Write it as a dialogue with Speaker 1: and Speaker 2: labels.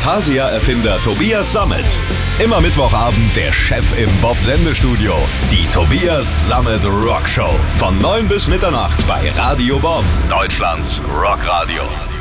Speaker 1: Afantasia-Erfinder Tobias Sammet. Immer Mittwochabend der Chef im Bob-Sendestudio. Die Tobias Sammet Rockshow. Von 9 bis Mitternacht bei Radio Bob. Deutschlands Rockradio.